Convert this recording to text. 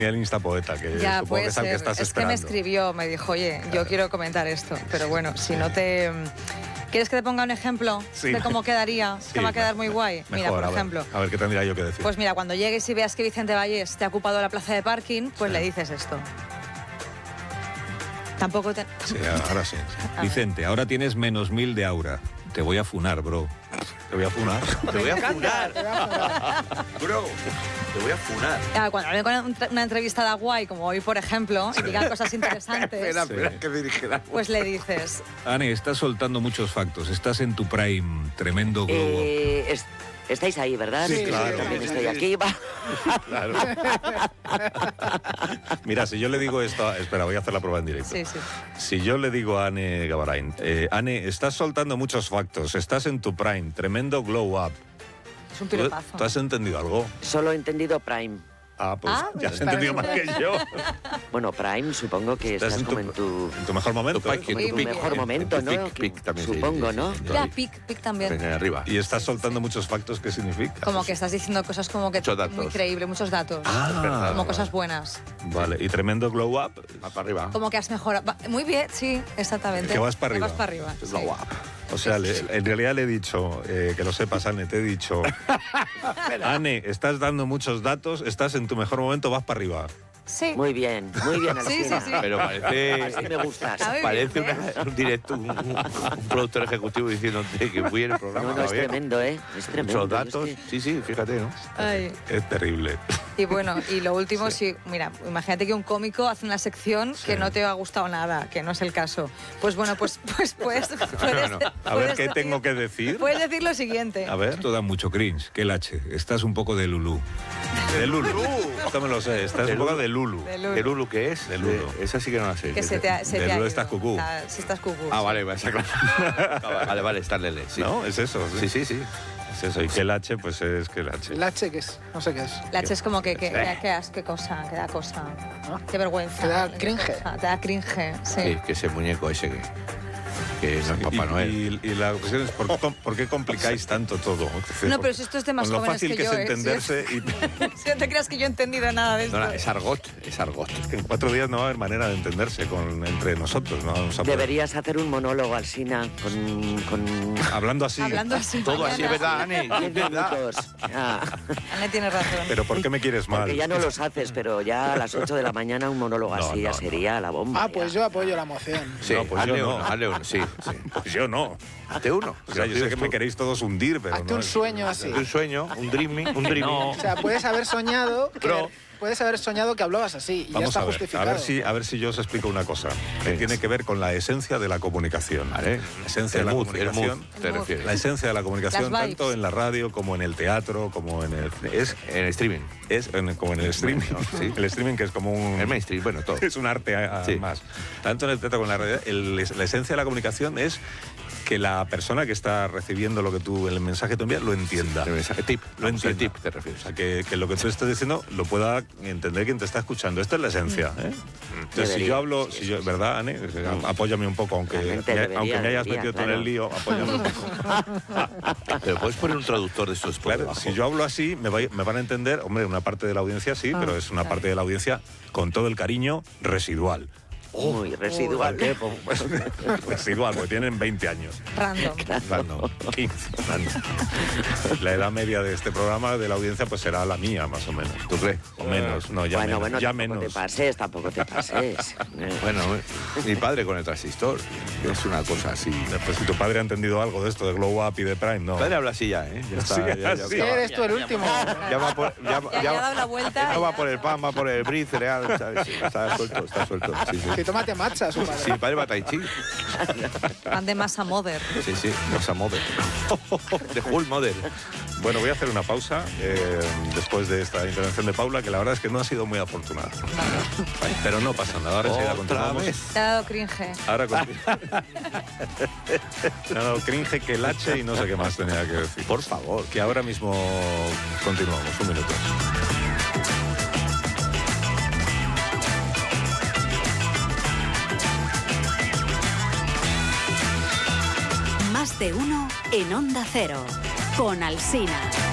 el Instapoeta, que Ya, supongo puede que es al que ser. estás Es que esperando. me escribió, me dijo, oye, yo quiero comentar esto. Pero bueno, si no te... ¿Quieres que te ponga un ejemplo Sí. de cómo quedaría? Sí, que va a quedar muy guay. Mejor, Mira, por a ver, ejemplo. A ver, ¿qué tendría yo que decir? Pues mira, cuando llegues y veas que Vicente Vallés te ha ocupado la plaza de parking, pues le dices esto. Tampoco te... Sí, ahora sí. A ver. Vicente, ahora tienes -1000 de aura. Te voy a funar, bro. Te voy a funar. Te voy a funar. Bro, te voy a funar. Cuando hable con una entrevistada guay, como hoy, por ejemplo, y digan cosas interesantes, Espera, que dirigirá. pues le dices... Ane, estás soltando muchos factos. Estás en tu prime. Tremendo globo. Estáis ahí, ¿verdad? Sí, claro. También estoy aquí. Claro. Mira, si yo le digo esto... Espera, voy a hacer la prueba en directo. Sí, sí. Si yo le digo a Ane Gabarain, Ane, estás soltando muchos factos, estás en tu prime, tremendo glow up. Es un ¿Tú piropazo. has entendido algo? Solo he entendido Prime. Ah, pues Ah, ya has pues entendido para más que yo. Bueno, Prime, supongo que estás como en tu mejor momento. Tu ¿eh? pick, Muy tu bien. mejor momento, En tu ¿no? pick también se Supongo, dice, ¿no? sí. Ya, pic también. Venga, arriba. Y estás soltando muchos factos, ¿qué significa? Como que estás diciendo cosas como que Muchos datos. muy creíble, muchos datos. Ah, Como cosas buenas. Vale, y tremendo glow up. Va para arriba. Como que has mejorado. Muy bien, sí, exactamente. Que vas para arriba. Vas para arriba. sí. Glow up. O sea, en realidad le he dicho, que lo sepas, Ane, te he dicho, Ane, estás dando muchos datos, estás en tu mejor momento, vas para arriba. Sí. Muy bien, Sí, Alsina. sí. Pero parece... Así me gustas. Está muy Parece bien, un directo, un productor ejecutivo diciéndote que fui en el programa. No, es ¿va bien? tremendo, ¿eh? Es tremendo. Muchos datos. es que- Sí, sí, fíjate, ¿no? Ay. Es terrible. Y bueno, y lo último, sí. Mira, imagínate que un cómico hace una sección que no te ha gustado nada, que no es el caso. Pues bueno, pues puedes A ver, ¿qué tengo que decir? Puedes decir lo siguiente. A ver. Esto da mucho cringe. Que el H. Estás un poco de Lulú. De Lulu. Esto me lo sé, estás un poco de Lulu. De Lulu. ¿El Lulu qué es? De Lulu. Esa sí que no la sé. Que se te ha de ido. Lulu estás cucú. Si estás cucú. Ah, sí. vale, va, está claro. Vale, está lele. Sí. ¿No? Es eso. Sí, sí, sí. Es eso. Y que el H, pues es que el H. El H, ¿qué es? No sé qué es. La H es como que qué cosa, que da cosa. Qué vergüenza. Te da Qué cringe. cosa, Te da cringe, sí. Sí, que ese muñeco ese que es el Papá Noel. Y la cuestión es, ¿por qué complicáis tanto todo? Es decir, No, pero si esto es de más con lo jóvenes fácil que que yo, es entenderse y Si no te creas que yo he entendido nada de esto. No, no, es argot, es argot. en 4 días no va a haber manera de entenderse entre nosotros. No vamos a poder- Deberías hacer un monólogo, Alsina, con Hablando así. Hablando así. Todo así, mañana. ¿verdad, Ane? 10 Es verdad. minutos. Ah, Ane tiene razón. Pero ¿por qué me quieres mal? porque ya no los haces, pero ya a las 8 de la mañana un monólogo No, así ya no, sería la bomba. Ah, pues yo apoyo la moción. Sí, No, pues hazle yo no. uno, hazle uno, sí, sí. Pues yo no. Hazte uno. O sea, yo sé que me queréis todos hundir, pero Hazte no. un sueño así. Un sueño, un dreaming, un dreaming. O sea, puedes haber soñado Bro. que hablabas así y ya Vamos está a ver, justificado. a ver si yo os explico una cosa que tiene que ver con la esencia de la comunicación. Vale. La esencia de la comunicación. te El mood. refieres. La esencia de la comunicación, Las vibes. tanto en la radio como en el teatro, como en el En streaming. como en el streaming. Sí. El streaming que es como un El mainstream, bueno, todo. es un arte Sí. más. Tanto en el teatro como en la radio, la esencia de la comunicación es que la persona que está recibiendo lo que tú, el mensaje que tú envías, lo entienda. El mensaje tip. Lo Vamos, el entienda. tip te refieres. O sea, que lo que tú estás diciendo lo pueda entender quien te está escuchando. Esta es la esencia. ¿eh? Entonces, si Debería, yo hablo, sí, si yo, ¿verdad, Ane? Apóyame un poco, aunque Realmente aunque me hayas debería, metido tú en claro. el lío, apóyame un poco. Pero puedes poner un traductor de estos por Claro, debajo. si yo hablo así, me van a entender, hombre, una parte de la audiencia sí, pero es una parte de la audiencia con todo el cariño residual. Muy residual. Residual, porque tienen 20 años. Random. Random, 15, random. La edad media de este programa, de la audiencia, pues será la mía, más o menos. ¿Tú crees? O menos, no, ya Bueno, menos. bueno, ya tampoco menos. tampoco te pases. Bueno, mi padre con el transistor. Es una cosa así. Mi Pues si tu padre ha entendido algo de esto, de Glow Up y de Prime, no. padre habla así ya, ¿eh? Ya está. Sí, ya así. Eres tú el último. Ya va por, Ya ha dado la vuelta. No va por el pan, va por el brie, cereal, ¿sabes? Sí, está suelto, está suelto. Sí, sí. Que tómate matcha, su padre. Sí, mi padre va a Tai Chi. Van de masa mother. Sí, sí, Rosa Model. De Hull Model. Bueno, voy a hacer una pausa después de esta intervención de Paula, que la verdad es que no ha sido muy afortunada. Pero no pasa nada, ahora enseguida Otra continuamos. vez. Te ha dado cringe. Ahora no, cringe que el H y no sé qué más tenía que decir. Por favor. Que ahora mismo continuamos, un minuto. Más de uno en Onda Cero, con Alsina.